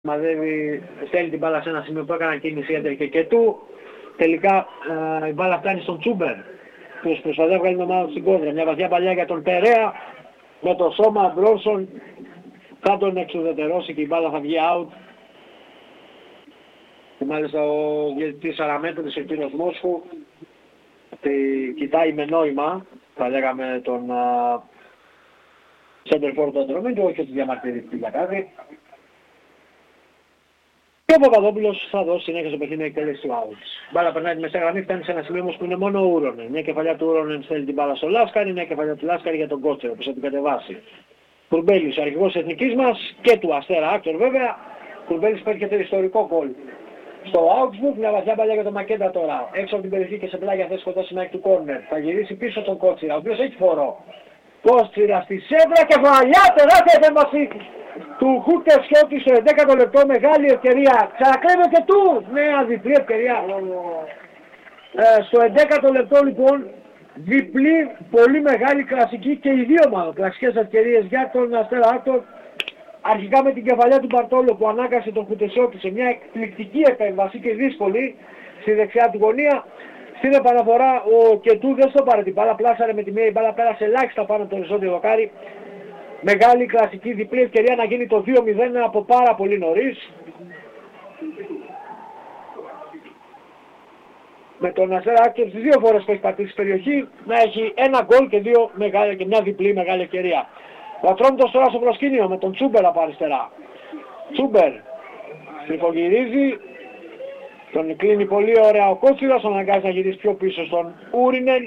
μαζεύει, στέλνει την μπάλα σε ένα σημείο που έκανα κίνηση έντρικε και του. Τελικά η μπάλα φτάνει στον Τσούμπερ, που προσπαθεί να βγάλει την ομάδα στην κόντρα. Μια βαθιά παλιά για τον Περέα, με το σώμα Μπρόνσον θα τον εξουδετερώσει και η μπάλα θα βγει out. Και μάλιστα ο διαιτητής Αραμέτρης, ο κύριος Μόσχου, κοιτάει με νόημα, θα λέγαμε τον Σέντερφορ του Αντρομέντου, όχι ότι διαμαρτυρηθεί για κάτι. Και ο Παπαδόπουλος θα δώσει συνέχεια στο παιχνίδι εκτέλεση του out. Μπάλα περνάει τη μεσαία γραμμή, φτάνει σε ένα σημείο όμως που είναι μόνο ο Ούρονεν. Μια κεφαλιά του Ούρονεν στέλνει την μπάλα στο Λάσκαρη, μια κεφαλιά του Λάσκαρη για τον Κότσερο που θα την κατεβάσει. Κουρμπέλης, ο αρχηγός της εθνικής μας και του Αστέρα Άκτορ βέβαια. Κουρμπέλης πέτυχε το ιστορικό γκολ. Στο Augsburg, μια βαθιά παλιά για τον Μακέντα τώρα. Έξω από την περιοχή και σε πλάγια θέση κοντά στην άκρη του κόρνερ. Θα γυρίσει πίσω τον Κότσιρα, ο οποίος έχει φορό. Κότσιρα στη σέντρα και βαλιά τεράστια επέμβαση του Χούκτερ Σιώτη στο 11ο λεπτό. Μεγάλη ευκαιρία. Ξανακλέβει και του. Νέα διπλή ευκαιρία. Στο 11ο λεπτό λοιπόν διπλή πολύ μεγάλη κλασική και οι δύο μάλλον κλασικές ευκαιρίες για τον Αστέρα Άκτορ. Αρχικά με την κεφαλιά του Μπαρτόλο που ανάγκασε τον Κουτεσιώτη σε μια εκπληκτική επέμβαση και δύσκολη στη δεξιά του γωνία. Στην επαναφορά ο Κετού δεν στο πάρε την μπάλα, πλάσαρε με τη μία, η μπάλα πέρασε ελάχιστα πάνω από το οριζόντιο δοκάρι. Μεγάλη κλασική διπλή ευκαιρία να γίνει το 2-0 από πάρα πολύ νωρίς. Με τον Αστέρα Άκτορ στις δύο φορές που έχει πατήσει στην περιοχή να έχει ένα γκολ και μια διπλή μεγάλη ευκαιρία. Ο Ατρόμητος τώρα στο προσκήνιο με τον Τσούμπερ από αριστερά. Τσούμπερ στριφογυρίζει, τον κλείνει πολύ ωραία ο Κότσιρας, τον αναγκάζει να γυρίσει πιο πίσω στον Ούρονεν.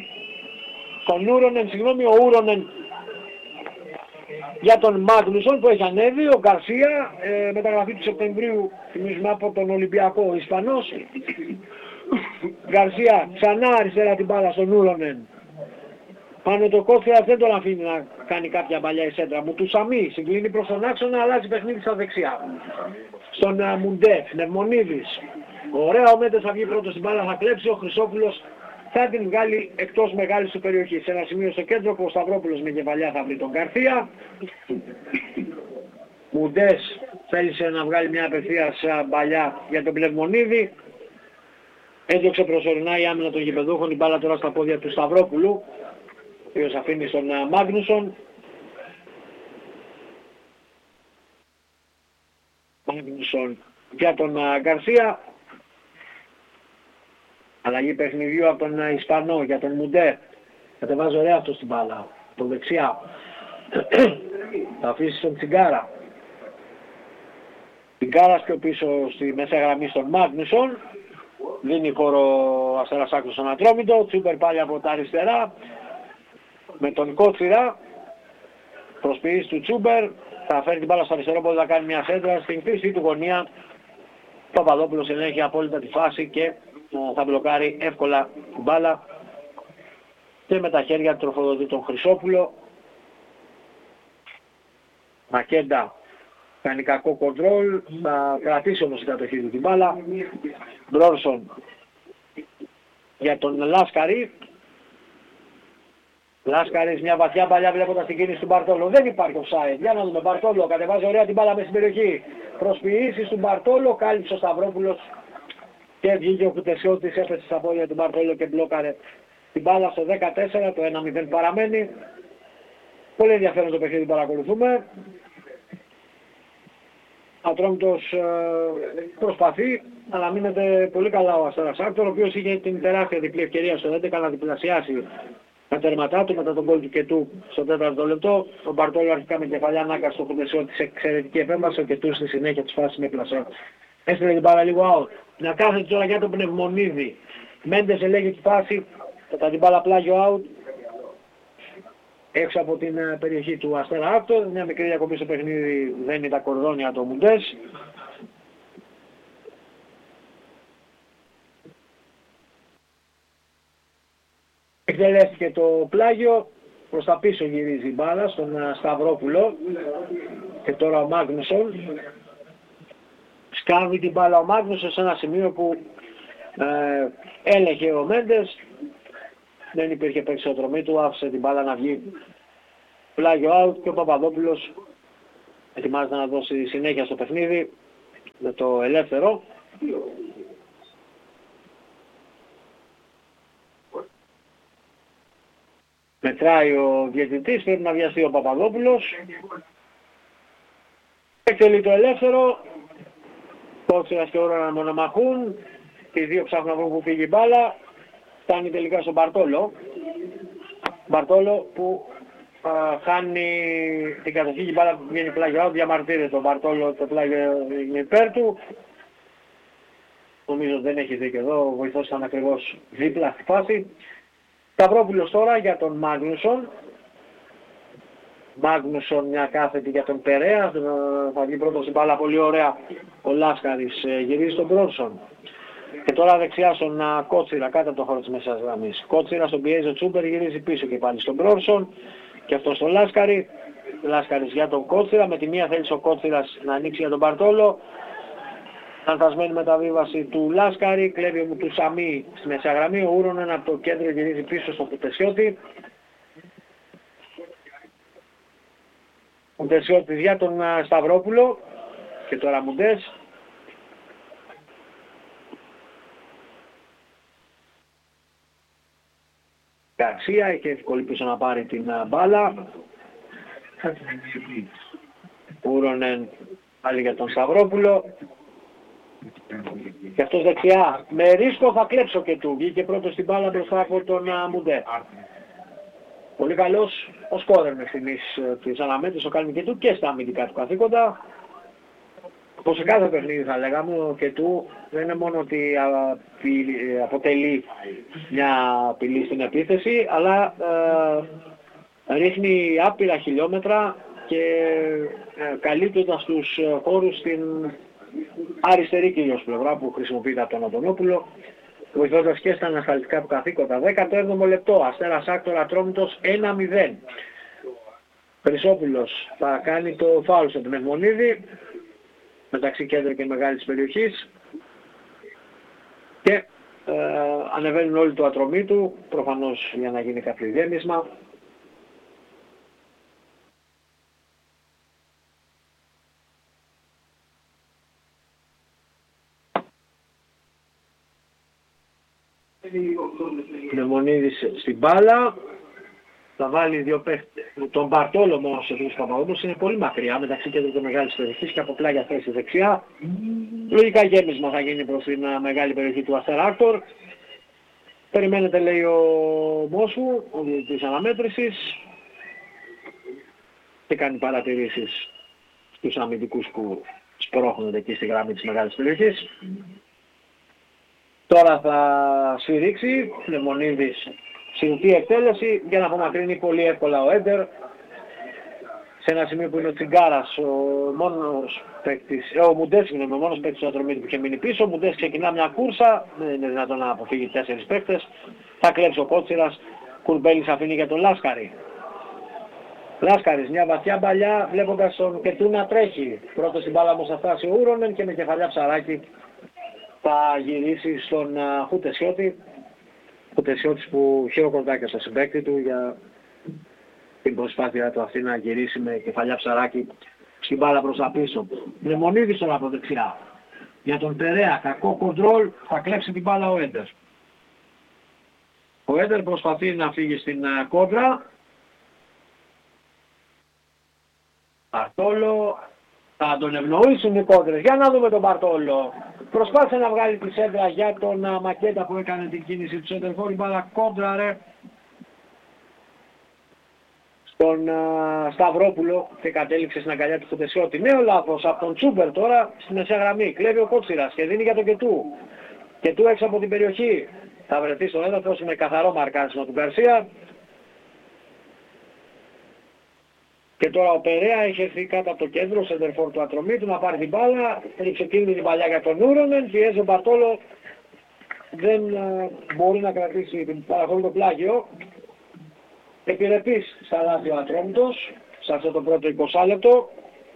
Ο Ούρονεν για τον Μάγνουσον που έχει ανέβει, ο Γκαρσία, μεταγραφή του Σεπτεμβρίου, θυμίζουμε από τον Ολυμπιακό, ο Ισπανός. Γκαρσία ξανά αριστερά την μπάλα στον Ούρονεν. Πάνω το Κότσιρα δεν τον αφήνει να κάνει κάποια παλιά η σέντρα. Μου του Σαμί συγκλίνει προς τον άξονα, αλλάζει παιχνίδι στα δεξιά. Στον Μουντέ, Νευμονίδης. Ωραία, ο Μέντες θα βγει πρώτος στην μπάλα, θα κλέψει, ο Χρυσόπουλος θα την βγάλει εκτός μεγάλης του περιοχής. Σε ένα σημείο στο κέντρο που ο Σταυρόπουλος με κεφαλιά θα βρει τον Καρθία. Μουντές θέλησε να βγάλει μια απευθείας μπαλιά για τον Πνευμονίδη. Έδιωξε προσωρινά η άμυνα των γηπεδούχων, η μπάλα τώρα στα πόδια του Σταυρόπουλου, ο οποίος αφήνει στον Μάγνουσον. Μάγνουσον για τον Γκαρσία. Αλλαγή παιχνιδιού από τον Ισπανό για τον Μουντέ. Κατεβάζει ωραία αυτό στην μπάλα. Το δεξιά. Θα αφήσει τον Τσιγκάρα. Τσιγκάρας πιο πίσω στη μέσα γραμμή στον Μάγνουσον. Δίνει χώρο Αστέρας Άκτορ στον Ατρόμητο. Τσούμπερ πάλι από τα αριστερά. Με τον Κότσιρα. Προσποιήσει του Τσούμπερ. Θα φέρει την μπάλα στο αριστερό πόδι να κάνει μια σέντρα. Στην κλειστή του γωνία. Παπαδόπουλος ελέγχει απόλυτα τη φάση και θα μπλοκάρει εύκολα την μπάλα. Και με τα χέρια του τροφοδοτεί τον Χρυσόπουλο. Μακέντα κάνει κακό κοντρόλ. Θα κρατήσει όμως η κατοχή του την μπάλα. Μπρόνσον για τον Λάσκαρη. Λάσκαρης μια βαθιά παλιά βλέποντας την κίνηση του Μπαρτόλο. Δεν υπάρχει offside. Για να δούμε. Μπαρτόλο κατεβάζει ωραία την μπάλα μέσα στην περιοχή. Προσποιήσεις του Μπαρτόλο. Κάλυψε ο Σταυρόπουλος. Και βγήκε ο Κουτεσιώτης, έπεσε στα πόδια του Μπαρτόλο και μπλόκαρε την μπάλα στο 14. Το 1-0 παραμένει. Πολύ ενδιαφέρον το παιχνίδι που παρακολουθούμε. Ο Ατρόμητος προσπαθεί, αλλά μείνεται πολύ καλά ο Αστέρας Άκτορ, ο οποίος είχε την τεράστια διπλή ευκαιρία στο 11 να διπλασιάσει τα τέρματά του μετά τον γκολ του Κετού στο 4ο λεπτό. Ο Μπαρτόλο αρχικά με κεφαλιά ανάγκασε στο Κουτεσιώτη σε εξαιρετική επέμβαση, ο Κετού στη συνέχεια της φάσης με πλασέ. Έστειλε την μπάλα λίγο out. Να κάθεται τώρα για τον Πνευμονίδη. Μέντες ελέγχει τη φάση, κατά την μπάλα πλάγιο out. Έξω από την περιοχή του Αστέρα Άκτορ. Μια μικρή διακοπή στο παιχνίδι, δένει τα κορδόνια του Μουντές. Εκτελέστηκε το πλάγιο. Προς τα πίσω γυρίζει η μπάλα στον Σταυρόπουλο. Και τώρα ο Μάγνουσον. Σκάβει την μπάλα ο Μάγνουσον σε ένα σημείο που έλεγχε ο Μέντες. Δεν υπήρχε παίξη ο τρομή του, άφησε την μπάλα να βγει πλάγιο out και ο Παπαδόπουλος ετοιμάζεται να δώσει συνέχεια στο παιχνίδι. με το ελεύθερο. Μετράει ο διαιτητής, πρέπει να βιαστεί ο Παπαδόπουλος. Εκτελεί το ελεύθερο. Κότσιρας και Ούρονεν μονομαχούν. Οι δύο ψάχνουν να βρουν που πήγε η μπάλα. Φτάνει τελικά στον Μπαρτόλο. Μπαρτόλο που χάνει την κατοχή και η μπάλα βγαίνει πλάγιο. Διαμαρτύρεται τον Μπαρτόλο, το πλάγιο είναι υπέρ του. Νομίζω δεν έχει δίκιο εδώ, ο βοηθός ήταν ακριβώς δίπλα στη φάση. Σταυρόπουλος τώρα για τον Μάγνουσον. Μάγνουσον μια κάθετη για τον Περέα. Θα βγει πρώτος η μπάλα πολύ ωραία. Ο Λάσκαρης γυρίζει στον Μπρόνσον. Και τώρα δεξιά στον Κότσιρα κάτω από το χώρο της μέσας γραμμής. Κότσιρα στον πιέζει ο Τσούπερ, γυρίζει πίσω και πάλι στον Μπρόνσον. Και αυτό στον Λάσκαρη. Λάσκαρης για τον Κότσιρα. Με τη μία θέλει ο Κότσιρας να ανοίξει για τον Μπαρτόλο. Λανθασμένη μεταβίβαση του Λάσκαρη, κλέβει του Σαμί στη μεσαία γραμμή, ο Ούρονεν από το κέντρο γυρίζει πίσω στο Κουτεσιώτη. Κουτεσιώτης για τον Σταυρόπουλο και τώρα Μουντές. Γκαρσία έχει εύκολη πίσω να πάρει την μπάλα. Ούρονεν πάλι για τον Σταυρόπουλο. Και αυτός δεξιά. Με ρίσκο θα κλέψω και του. Βγήκε πρώτος στην μπάλα μπροστά από τον Μουντέ. Πολύ καλός ο σκόρερ με στιγμής της αναμέτρησης, ο Κάλμη και του και στα αμυντικά του καθήκοντα. Όπως σε κάθε παιχνίδι θα λέγαμε, ο και του δεν είναι μόνο ότι αποτελεί μια απειλή στην επίθεση, αλλά ρίχνει άπειρα χιλιόμετρα και καλύπτοντας τους χώρους στην αριστερή κυρίως πλευρά που χρησιμοποιείται από τον Αντωνόπουλο, βοηθώντας και στα ανασταλτικά του καθήκοντα. 17ο λεπτό, Αστέρας Άκτορ Ατρόμητος 1-0. Χρυσόπουλος θα κάνει το φάουλ στον Μευμονίδη μεταξύ κέντρου και μεγάλης περιοχής και ανεβαίνουν όλοι το Ατρομήτου, προφανώς για να γίνει κάποιο γέμισμα. Μευμονίδης στην μπάλα, θα βάλει δύο παίχτες. Τον Μπαρτόλο μόνο σε δύο Παπαδόπουλος είναι πολύ μακριά μεταξύ κέντρου και μεγάλης περιοχής και από πλάγια θέση δεξιά. Λογικά γέμισμα θα γίνει προς την μεγάλη περιοχή του Αστέρα Άκτορ. Περιμένετε, λέει ο Μόσου, ο διαιτητής αναμέτρησης, και κάνει παρατηρήσεις στους αμυντικούς που σπρώχνονται εκεί στη γραμμή της μεγάλης περιοχής. Τώρα θα σφυρίξει, Λεμονίδης συρτή εκτέλεση για να απομακρύνει πολύ εύκολα ο Έντερ σε ένα σημείο που είναι ο Τσιγκάρας, ο Μουντές, ο μόνος παίκτης του Ατρομήτου που είχε μείνει πίσω. Ο Μουντές ξεκινά μια κούρσα, δεν είναι δυνατόν να αποφύγει 4 παίκτες. Θα κλέψει ο Κότσιρας, Κουρμπέλης αφήνει για τον Λάσκαρη. Λάσκαρης, μια βαθιά μπαλιά βλέποντας τον Κετού να τρέχει. Πρώτος στην μπάλα όμως θα φτάσει ο Ούρονεν και με κεφαλιά ψαράκι θα γυρίσει στον Χουτεσιώτη. Χουτεσιώτης που χειροκροτάει στο συμπαίκτη του για την προσπάθεια του αυτή να γυρίσει με κεφαλιά ψαράκι στην μπάλα προς τα πίσω. Μνημονίδης τώρα από δεξιά. Για τον Περέα, κακό κοντρόλ, θα κλέψει την μπάλα ο Έντερ. Ο Έντερ προσπαθεί να φύγει στην κόντρα. Μπαρτόλο, θα τον ευνοήσουν οι κόντρες. Για να δούμε τον Μπαρτόλο. Προσπάθησε να βγάλει τη σέντρα για τον Μακέτα που έκανε την κίνηση του σέντερφορ. Η μπάλα κόντρα ρε στον Σταυρόπουλο και κατέληξε στην αγκαλιά του Χουτεσιώτη. Νέο λάθος από τον Τσούπερ τώρα στη μεσαία γραμμή. Κλέβει ο Κότσιρας και δίνει για τον Κετού. Κετού έξω από την περιοχή. Θα βρεθεί στον έδαφος με καθαρό μαρκάρισμα του Γκαρσία. Και τώρα ο Περέα έχει έρθει κάτω από το κέντρο, σεντερφόρ του Ατρομήτου, να πάρει την μπάλα. Ρίξε κίνδυνη παλιά για τον Ούρονεν, πιέζει ο Μπαρτόλο. Δεν μπορεί να κρατήσει την παραχωρή το πλάγιο. Επιρρεπής στα λάθη ο Ατρόμητος, σε αυτό το πρώτο 20 λεπτό.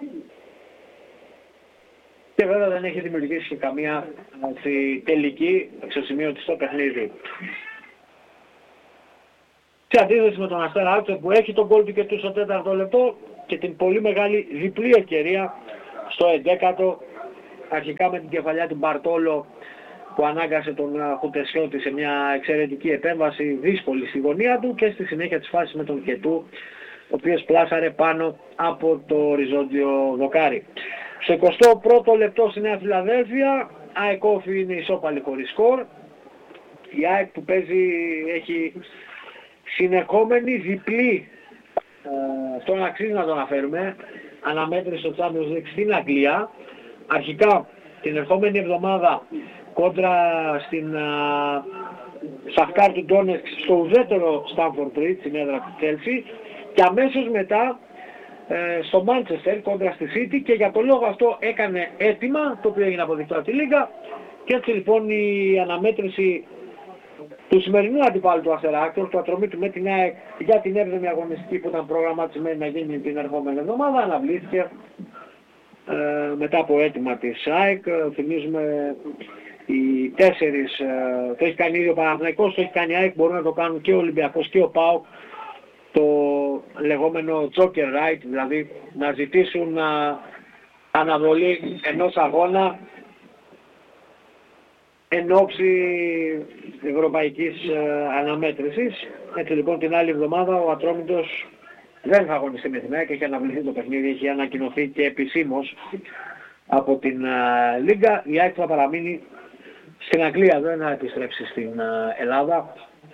Και βέβαια δεν έχει δημιουργήσει καμία τελική εξωσημείωτη στο παιχνίδι. Σε αντίθεση με τον Αστέρα Άκτορ που έχει τον γκολ του και του στο 4ο λεπτό και την πολύ μεγάλη διπλή ευκαιρία στο 11ο αρχικά με την κεφαλιά του Μπαρτόλο που ανάγκασε τον Χουτεσιώτη σε μια εξαιρετική επέμβαση δύσκολη στη γωνία του, και στη συνέχεια της φάσης με τον Κετού, ο οποίος πλάσαρε πάνω από το οριζόντιο δοκάρι. Στο 21ο λεπτό στη Νέα Φιλαδέλφια, ΑΕΚ Όφη είναι ισόπαλη χωρίς σκορ. Η ΑΕΚ που παίζει έχει συνεχόμενη διπλή, στον αξίζει να το αναφέρουμε, αναμέτρηση στο Champions League στην Αγγλία. Αρχικά την ερχόμενη εβδομάδα κόντρα στην Σαχτάρ του Ντόνετσκ στο ουδέτερο Stamford Bridge, στην έδρα του Chelsea, και αμέσως μετά στο Manchester κόντρα στη City, και για τον λόγο αυτό έκανε αίτημα, το οποίο έγινε αποδεικτό από τη Λίγκα, και έτσι λοιπόν η αναμέτρηση του σημερινού αντιπάλου του Αστέρα-Άκτορ, του Ατρομήτου με την ΑΕΚ για την 7η αγωνιστική που ήταν προγραμματισμένη να γίνει την ερχόμενη εβδομάδα, αναβλήθηκε μετά από αίτημα της ΑΕΚ. Θυμίζουμε οι τέσσερις, το έχει κάνει ήδη ο Παναθηναϊκός, το έχει κάνει η ΑΕΚ, μπορούν να το κάνουν και ο Ολυμπιακός και ο ΠΑΟΚ, το λεγόμενο Joker Right, δηλαδή να ζητήσουν αναβολή ενός αγώνα εν ώψη ευρωπαϊκής αναμέτρησης. Έτσι λοιπόν την άλλη εβδομάδα ο Ατρόμητος δεν θα αγωνιστεί με την ΑΕΚ, έχει αναβληθεί το παιχνίδι, έχει ανακοινωθεί και επισήμως από την Λίγκα. Η ΑΕΚ θα παραμείνει στην Αγγλία, δεν θα επιστρέψει στην Ελλάδα.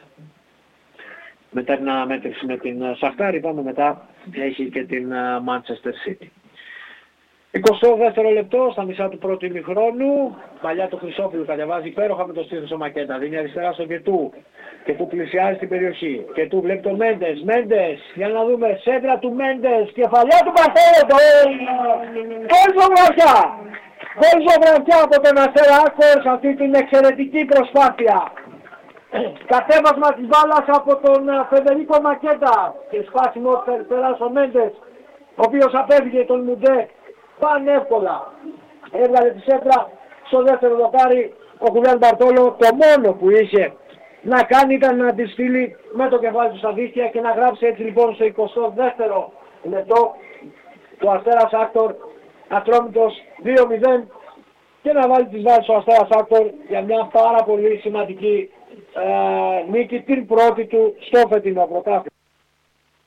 Μετά την αναμέτρηση με την Σαχτάρ, είπαμε, μετά έχει και την Manchester City. 22ο λεπτό, στα μισά του πρώτου ημιχρόνου, παλιά το Χρυσόφυλλο κατεβάζει υπέροχα με το στήθος ο Μακέτα, δίνει αριστερά στο Κετού, και που πλησιάζει την περιοχή. Και του βλέπει τον Μέντες, για να δούμε, σέντρα του Μέντες, κεφαλιά του Μπαρτόλο, γκολ ζωγραφιά! Γκολ ζωγραφιά από τον Αστέρα-Άκτορ σε αυτή την εξαιρετική προσπάθεια. Κατέβασμα της μπάλας από τον Φεδερίκο Μακέτα και σπάσιμο αριστερά ο Μέντες, ο οποίος απέφυγε τον Μουντέ πανεύκολα. Έβγαλε τη σέντρα στο δεύτερο δοκάρι. Ο Χουλιάν Μπαρτόλο το μόνο που είχε να κάνει ήταν να τη στείλει με το κεφάλι του στα δίχτυα και να γράψει έτσι λοιπόν στο 22ο λεπτό του Αστέρας Άκτορ Ατρόμητος 2-0 και να βάλει τις βάσεις ο Αστέρας Άκτορ για μια πάρα πολύ σημαντική νίκη, την πρώτη του στο φετινό πρωτάθλημα.